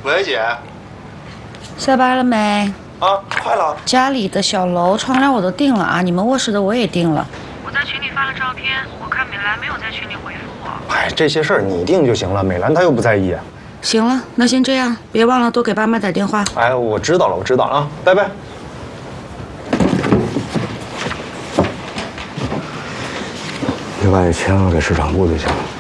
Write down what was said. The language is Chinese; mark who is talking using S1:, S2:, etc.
S1: 喂，姐。
S2: 下班了没？
S1: 啊，快了。
S2: 家里的小楼窗帘我都订了啊，你们卧室的我也订了。
S3: 我在群里发了照片，我看美兰没有在群里回复我。
S1: 哎，这些事儿你定就行了，美兰她又不在意。
S2: 行了，那先这样，别忘了多给爸妈打电话。
S1: 哎，我知道了，我知道了啊，拜拜。
S4: 你把这钱给市场部就行了。